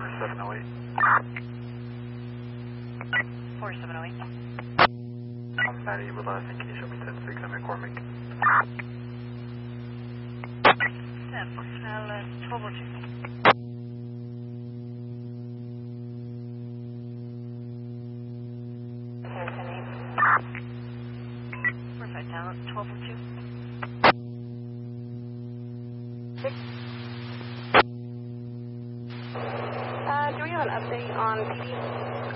708. 4708. I'm Maddie with last name. Can you show me 10-6 on McCormick? 1202. Here, 10-8. Riverside Talent, 1202. Do we have an update on PD?